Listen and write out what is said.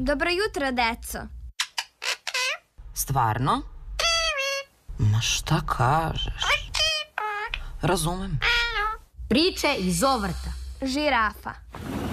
Dobro jutro, deco. Stvarno? Ma šta kažeš? Razumem. Priče iz ovrta. Žirafa.